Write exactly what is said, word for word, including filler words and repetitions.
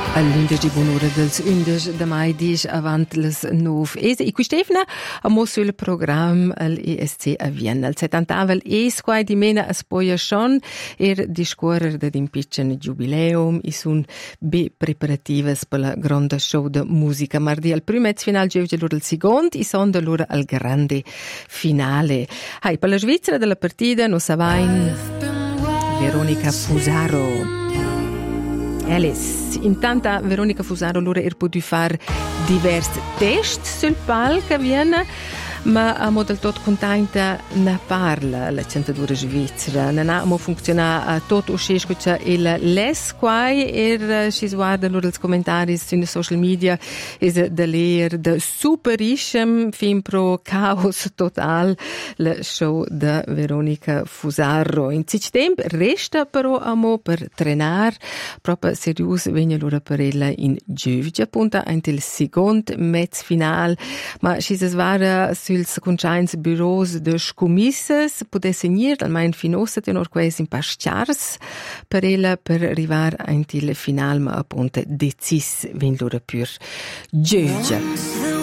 All'undici di buon'ora dels undici de mai dies avant les nov. Ese i quistevna a mo sul program al E S C a Vienna. Al settantavel es quai di mena a spoia schon er discorrer de d'impitchen jubileum i sun be preparatives per la grande show de musica. Mardi al primez final gievge lor al second i son de lor al grande finale. Hai per la Svizzera della partita no savain Veronica Fusaro. Alice. Intanto Veronica Fusaro lura er potuto fare diversi test sul palco a Vienna, ma amo del tot contenta ne parla la centadura svizzera. Non amo funziona tot uscesco c'è il les quai er si guarda loro i commentari sui social media is da leer de superiscem fin pro caos total la show da Veronica Fusaro. In cic temp resta però amo per trenar proprio serius vegna loro per ella in giovge punta anche il second mezz final, ma si svara suls conchains bureaus de scomisses poder segnier almein finossa tenor quais in pasciars per ella per arrivar anche il final ma appunto decis vin loro pur giovge.